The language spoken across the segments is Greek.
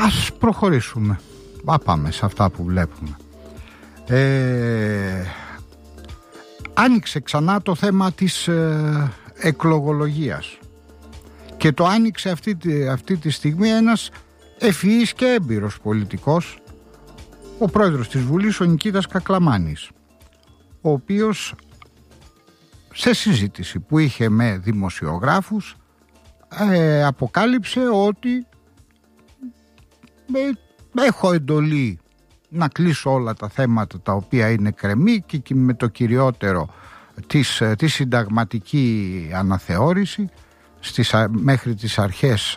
Ας προχωρήσουμε. Πάμε σε αυτά που βλέπουμε. Άνοιξε ξανά το θέμα της εκλογολογίας και το άνοιξε αυτή τη στιγμή ένας ευφυής και έμπειρος πολιτικός, ο πρόεδρος της Βουλής, ο Νικήτας Κακλαμάνης, ο οποίος σε συζήτηση που είχε με δημοσιογράφους αποκάλυψε ότι έχω εντολή να κλείσω όλα τα θέματα τα οποία είναι κρεμή και με το κυριότερο τη συνταγματική αναθεώρηση μέχρι τις αρχές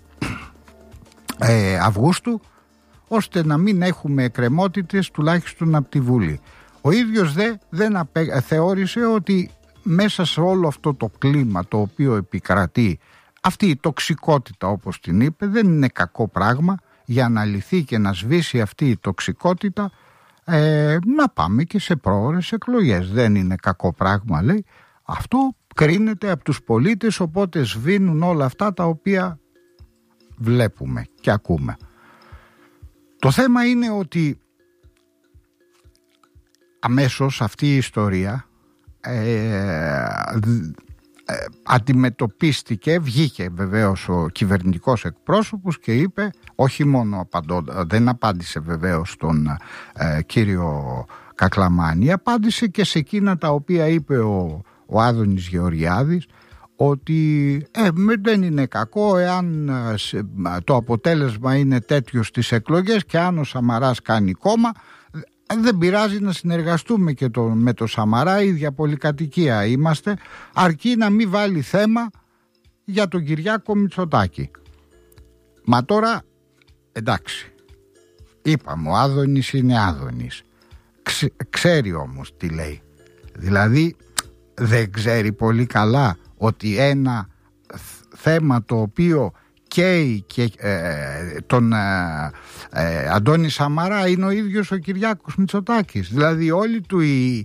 Αυγούστου, ώστε να μην έχουμε εκκρεμότητες τουλάχιστον από τη Βουλή. Ο ίδιος δεν θεώρησε ότι μέσα σε όλο αυτό το κλίμα το οποίο επικρατεί, αυτή η τοξικότητα όπως την είπε, δεν είναι κακό πράγμα για να λυθεί και να σβήσει αυτή η τοξικότητα, να πάμε και σε πρόωρες εκλογές. Δεν είναι κακό πράγμα, λέει. Αυτό κρίνεται από τους πολίτες, οπότε σβήνουν όλα αυτά τα οποία βλέπουμε και ακούμε. Το θέμα είναι ότι αμέσως αυτή η ιστορία αντιμετωπίστηκε, βγήκε βεβαίως ο κυβερνητικός εκπρόσωπος και είπε, όχι μόνο δεν απάντησε βεβαίως στον κύριο Κακλαμάνη, απάντησε και σε εκείνα τα οποία είπε ο Άδωνης Γεωργιάδης, ότι δεν είναι κακό εάν το αποτέλεσμα είναι τέτοιο στις εκλογές και αν ο Σαμαράς κάνει κόμμα, δεν πειράζει να συνεργαστούμε και με το Σαμαρά, ίδια πολυκατοικία είμαστε, αρκεί να μην βάλει θέμα για τον Κυριάκο Μητσοτάκη. Μα τώρα, εντάξει, είπαμε, ο Άδωνης είναι Άδωνης, ξέρει όμως τι λέει. Δηλαδή δεν ξέρει πολύ καλά ότι ένα θέμα το οποίο καίει και τον Αντώνη Σαμαρά είναι ο ίδιος ο Κυριάκος Μητσοτάκης. Δηλαδή όλη του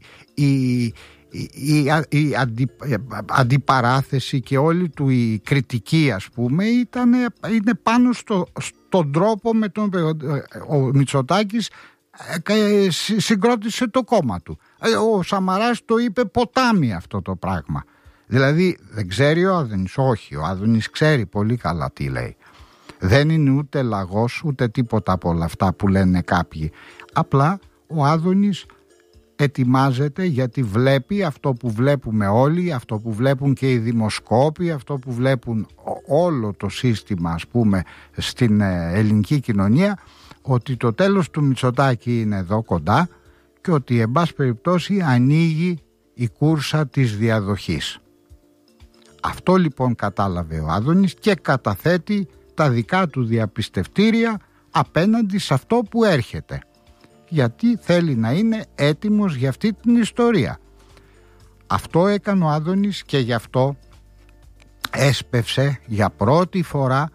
η αντιπαράθεση και όλη του η κριτική, ας πούμε, είναι πάνω στον τρόπο με τον ο Μητσοτάκης συγκρότησε το κόμμα του. Ο Σαμαράς το είπε ποτάμι αυτό το πράγμα. Δηλαδή δεν ξέρει ο Άδωνης? Όχι, ο Άδωνης ξέρει πολύ καλά τι λέει. Δεν είναι ούτε λαγός ούτε τίποτα από όλα αυτά που λένε κάποιοι. Απλά ο Άδωνης ετοιμάζεται, γιατί βλέπει αυτό που βλέπουμε όλοι, αυτό που βλέπουν και οι δημοσκόποι, αυτό που βλέπουν όλο το σύστημα, ας πούμε, στην ελληνική κοινωνία, ότι το τέλος του Μητσοτάκη είναι εδώ κοντά και ότι εν πάση περιπτώσει ανοίγει η κούρσα της διαδοχής. Αυτό λοιπόν κατάλαβε ο Άδωνης και καταθέτει τα δικά του διαπιστευτήρια απέναντι σε αυτό που έρχεται, γιατί θέλει να είναι έτοιμος για αυτή την ιστορία. Αυτό έκανε ο Άδωνης και γι' αυτό έσπευσε για πρώτη φορά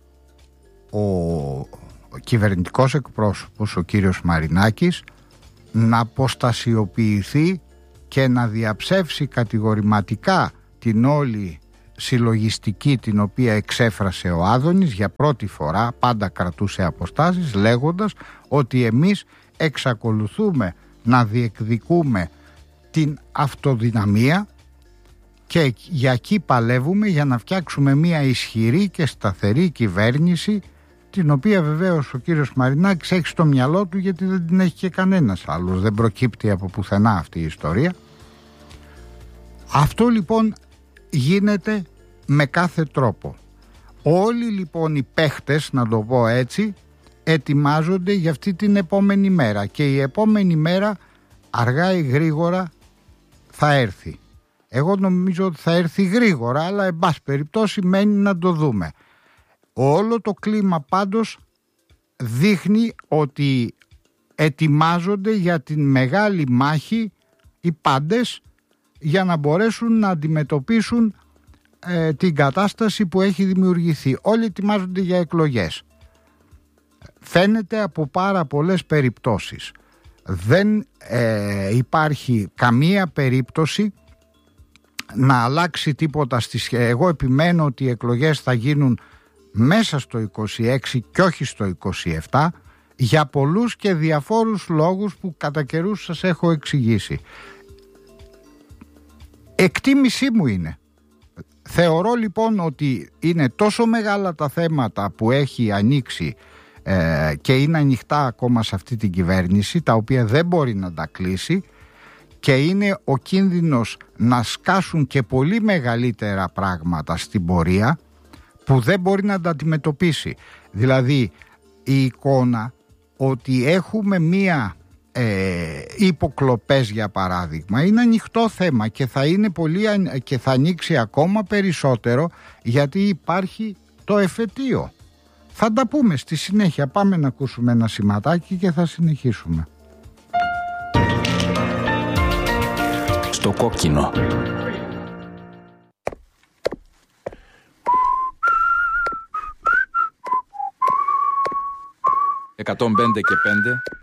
ο κυβερνητικός εκπρόσωπος, ο κύριος Μαρινάκης, να αποστασιοποιηθεί και να διαψεύσει κατηγορηματικά την όλη συλλογιστική την οποία εξέφρασε ο Άδωνης. Για πρώτη φορά πάντα κρατούσε αποστάσεις, λέγοντας ότι εμείς εξακολουθούμε να διεκδικούμε την αυτοδυναμία και για εκεί παλεύουμε για να φτιάξουμε μια ισχυρή και σταθερή κυβέρνηση, την οποία βεβαίως ο κύριος Μαρινάκης έχει στο μυαλό του, γιατί δεν την έχει και κανένας άλλος, δεν προκύπτει από πουθενά αυτή η ιστορία. Αυτό λοιπόν γίνεται με κάθε τρόπο. Όλοι λοιπόν οι παίχτες, να το πω έτσι, ετοιμάζονται για αυτή την επόμενη μέρα και η επόμενη μέρα αργά ή γρήγορα θα έρθει. Εγώ νομίζω ότι θα έρθει γρήγορα, αλλά εν πάση περιπτώσει μένει να το δούμε. Όλο το κλίμα πάντως δείχνει ότι ετοιμάζονται για την μεγάλη μάχη οι πάντες, για να μπορέσουν να αντιμετωπίσουν την κατάσταση που έχει δημιουργηθεί. Όλοι ετοιμάζονται για εκλογές. Φαίνεται από πάρα πολλές περιπτώσεις. Δεν υπάρχει καμία περίπτωση να αλλάξει τίποτα στις... Εγώ επιμένω ότι οι εκλογές θα γίνουν μέσα στο 26 και όχι στο 27, για πολλούς και διαφόρους λόγους που κατά καιρούς σας έχω εξηγήσει. Εκτίμησή μου είναι. Θεωρώ λοιπόν ότι είναι τόσο μεγάλα τα θέματα που έχει ανοίξει και είναι ανοιχτά ακόμα σε αυτή την κυβέρνηση, τα οποία δεν μπορεί να τα κλείσει, και είναι ο κίνδυνος να σκάσουν και πολύ μεγαλύτερα πράγματα στην πορεία που δεν μπορεί να τα αντιμετωπίσει. Δηλαδή η εικόνα ότι έχουμε μία υποκλοπές, για παράδειγμα, είναι ανοιχτό θέμα και θα είναι και θα ανοίξει ακόμα περισσότερο, γιατί υπάρχει το εφετείο. Θα τα πούμε στη συνέχεια. Πάμε να ακούσουμε ένα σηματάκι και θα συνεχίσουμε. Στο κόκκινο. 105 και 5